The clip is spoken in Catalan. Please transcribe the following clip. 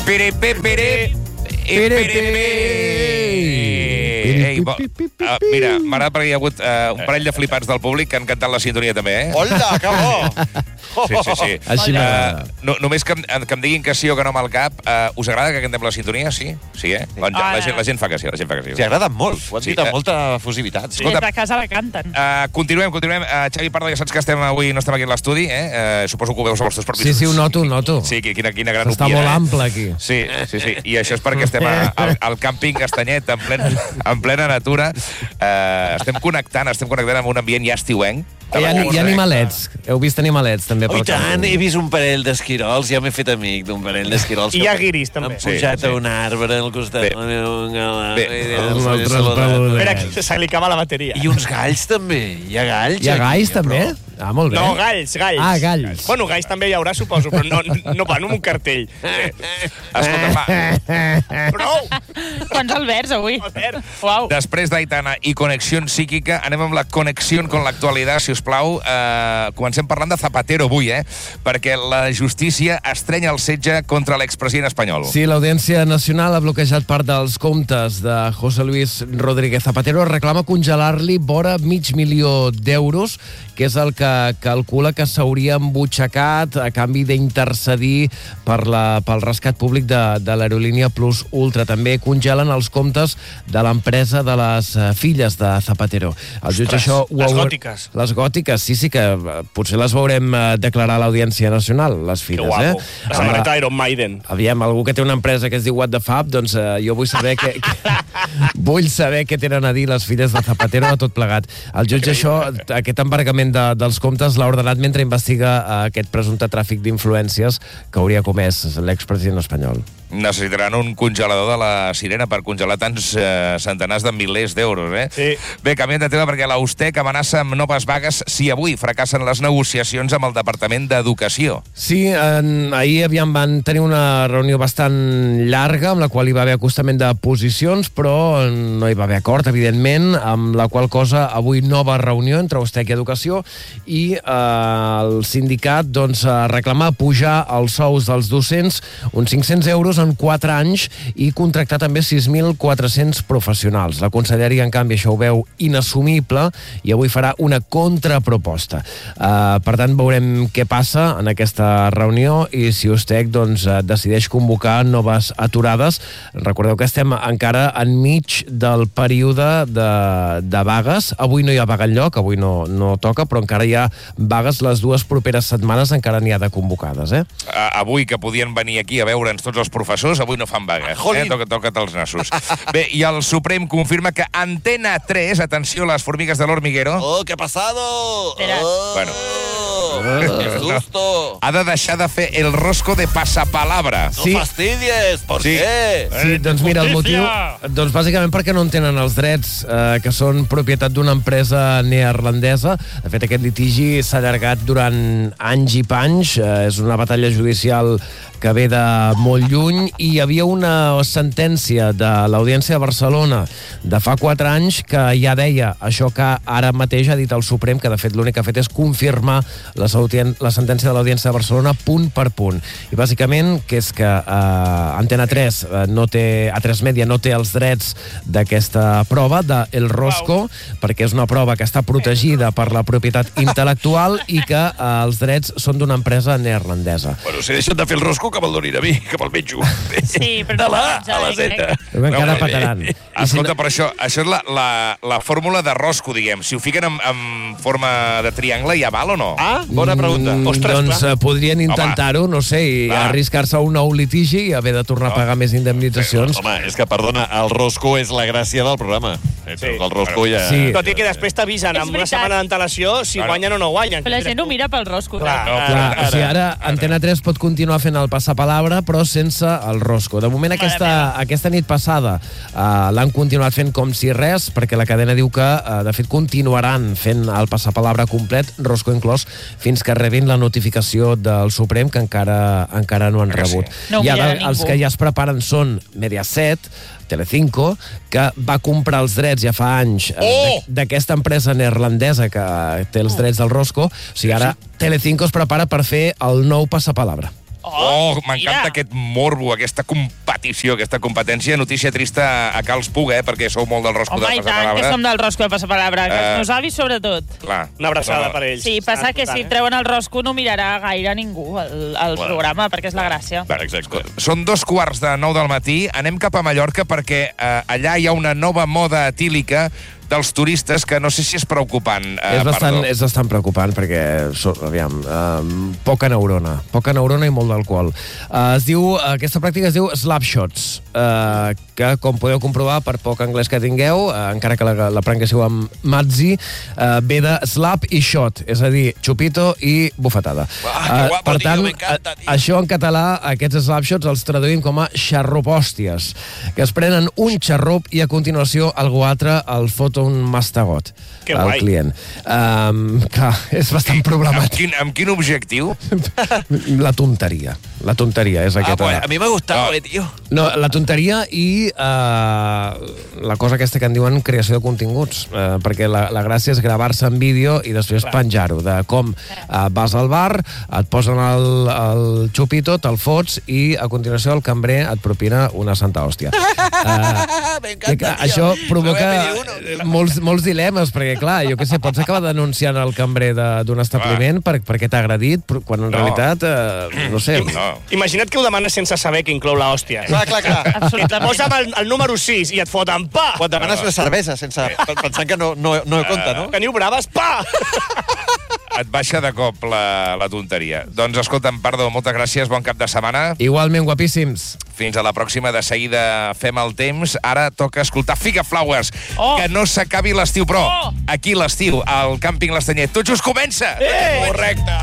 Mira, m'agrada perquè hi ha hagut un parell de flipats del públic que han cantat la sintonia també, eh? Hola, que bo! Sí. Així m'agrada. Només que em diguin que sí o que no amb el cap. Us agrada que cantem la sintonia? Sí? Sí, eh? La gent fa que sí, T'hi agrada molt, ho han dit amb molta efusivitat. Des de casa la canten. Continuem. Xavi Pardo, ja saps que avui no estem aquí a l'estudi, eh? Suposo que ho veus als vostres partits. Sí, ho noto. Sí, quina gran Està molt ample, aquí. Sí. I això és perquè estem al càmping Castanyet, en plena natura. Estem connectant amb un ambient ja estiuenc. Hi ha animalets. Heu vist animalets, també. Oh, i tant, he vist un parell d'esquirols, ja m'he fet amic d'un parell d'esquirols. I hi ha guiris, també. Han pujat a un arbre al costat. Espera, que se li acaba la bateria. I uns galls, també. Hi ha galls? Hi ha galls, també? Ah, molt bé. No, galls. Ah, galls. Bueno, galls també hi haurà, suposo, però no van amb un cartell. Escolta, Prou! Quants alberts, avui? Uau. Després d'Aitana i Connexió Psíquica, anem amb la connexió con l'actualitat, si us plau. Comencem parlant de Zapatero avui, perquè la justícia estrenya el setge contra l'expresident espanyol. Sí, l'Audiència Nacional ha bloquejat part dels comptes de José Luis Rodríguez Zapatero. Reclama congelar-li vora $500.000, que és el que calcula que s'hauria embutxacat a canvi d'intercedir pel rescat públic de l'aerolínia Plus Ultra. També congelen els comptes de l'empresa de les filles de Zapatero. El jutge això... Les gòtiques. Les gòtiques, sí, que potser les veurem declarar a l'Audiència Nacional, les filles, Que guapo. La samarreta d'Iron Maiden. Aviam, algú que té una empresa que es diu What the Fab, doncs jo vull saber vull saber què tenen a dir les filles de Zapatero a tot plegat. El jutge aquest embargament dels comptes l'ha ordenat mentre investiga aquest presumpte tràfic d'influències que hauria comès l'expresident espanyol. Necessitaran un congelador de la sirena per congelar tants centenars de milers d'euros, eh? Sí. Bé, canviem de tema perquè l'Austec amenaça amb noves vagues si avui fracassen les negociacions amb el Departament d'Educació. Sí, ahir van tenir una reunió bastant llarga amb la qual hi va haver acostament de posicions, però no hi va haver acord, evidentment, amb la qual cosa avui nova reunió entre Austec i Educació i el sindicat reclama pujar els sous dels docents uns 500 euros en 4 anys i contractar també 6.400 professionals. La conselleria, en canvi, això ho veu inassumible i avui farà una contraproposta. Per tant, veurem què passa en aquesta reunió i si Austec decideix convocar noves aturades. Recordeu que estem encara enmig del període de vagues. Avui no hi ha vaga enlloc, avui no toca, però encara hi ha vagues les 2 properes setmanes, encara n'hi ha de convocades. Avui que podien venir aquí a veure'ns tots els professors, avui no fan vaga. Toca't els nassos. Bé, i el Suprem confirma que Antena 3, atenció, les formigues de l'hormiguero... Oh, ¿qué ha pasado? Bueno. ¡Qué susto! Ha de deixar de fer el rosco de pasapalabra. No fastidies, ¿por qué? Sí, doncs mira, el motiu... Doncs bàsicament perquè no en tenen els drets, que són propietat d'una empresa neerlandesa. De fet, aquest litigi s'ha allargat durant anys i panys. És una batalla judicial que ve de molt lluny i hi havia una sentència de l'Audiència de Barcelona de fa 4 anys que ja deia això que ara mateix ha dit el Suprem, que de fet l'únic que ha fet és confirmar la sentència de l'Audiència de Barcelona punt per punt. I bàsicament que és que Antena 3 A3 Media no té els drets d'aquesta prova del Rosco, perquè és una prova que està protegida per la propietat intel·lectual i que els drets són d'una empresa neerlandesa. Bueno, si deixen de fer el rosco, que me'l donin a mi, que me'l menjo. Sí, però de la A a la Z. Encara petaran. Escolta, però això és la fórmula de rosco, diguem. Si ho fiquen en forma de triangle, ja val o no? Ah, bona pregunta. Doncs podrien intentar-ho, no sé, i arriscar-se a un nou litigi i haver de tornar a pagar més indemnitzacions. Home, és que, perdona, el rosco és la gràcia del programa. El rosco ja... Tot i que després t'avisen amb una setmana d'antelació si guanyen o no guanyen. Però la gent ho mira pel rosco. Clar, si ara Antena 3 pot continuar fent el passapalabra, però sense el rosco. De moment, aquesta nit passada l'han continuat fent com si res, perquè la cadena diu que, de fet, continuaran fent el passapalabra complet, rosco inclòs, fins que rebin la notificació del Suprem, que encara no han rebut. I ara els que ja es preparen són Mediaset, Telecinco, que va comprar els drets ja fa anys d'aquesta empresa neerlandesa que té els drets del rosco. O sigui, ara Telecinco es prepara per fer el nou passapalabra. M'encanta aquest morbo, aquesta competició, aquesta competència. Notícia trista a Cal Puga, perquè sou molt del rosco de Home, i tant, que passapalabra. som del rosco de passapalabra, que els meus avis sobretot. Clar. Una abraçada per ells. Sí, passa que si treuen el rosco no mirarà gaire ningú el programa, perquè és la gràcia. Exacte. Són 2:15 del matí. Anem cap a Mallorca perquè allà hi ha una nova moda etílica dels turistes que no sé si és preocupant. És bastant preocupant perquè, poca neurona i molt d'alcohol. Aquesta pràctica es diu slapshots, que, com podeu comprovar, per poc anglès que tingueu, encara que la prenguéssiu amb Mazzi, ve de slap i shot, és a dir, xupito i bufetada. Per tant, això en català, aquests slapshots els traduïm com a xarropòsties, que es prenen un xarrop i a continuació algú altre el fot un mastegot al client. Clar, és bastant problemàtic. Amb quin objectiu? La tonteria. La tonteria és aquesta. A mi m'ha gustat, tio. No, la tonteria i la cosa aquesta que en diuen creació de continguts, perquè la gràcia és gravar-se en vídeo i després penjar-ho, de com vas al bar, et posen el xupito, te'l fots i a continuació el cambrer et propina una santa hòstia. Això provoca molts dilemes, perquè clar, jo què sé, pots acabar denunciant el cambrer d'un establiment perquè t'ha agredit, quan en realitat, no sé. Imagina't que ho demanes sense saber que inclou la hòstia. Clar. I et posa'm el número 6 i et foten, pa! Quan demanes una cervesa, pensant que no compta, no? Teniu braves, pa! Et baixa de cop la tonteria. Doncs escolta'm, Pardo, moltes gràcies, bon cap de setmana. Igualment, guapíssims. Fins a la pròxima, de seguida fem el temps. Ara toca escoltar Figa Flowers, que no s'acabi l'estiu, però aquí l'estiu, al càmping L'Estanyet, tot just comença! Correcte!